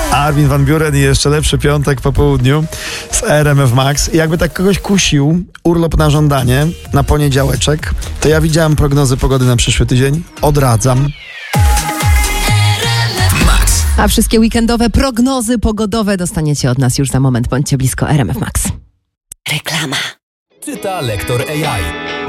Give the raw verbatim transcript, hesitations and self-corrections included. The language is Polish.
Armin van Buuren i jeszcze lepszy piątek po południu z R M F Max. I jakby tak kogoś kusił urlop na żądanie na poniedziałeczek, to ja widziałem prognozy pogody na przyszły tydzień. Odradzam. A wszystkie weekendowe prognozy pogodowe dostaniecie od nas już za moment. Bądźcie blisko R M F Max. Reklama. Czyta lektor A I.